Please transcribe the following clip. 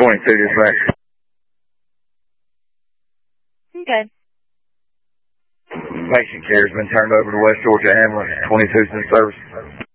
22 dispatch. Okay. Patient care has been turned over to West Georgia Ambulance. 22's in service.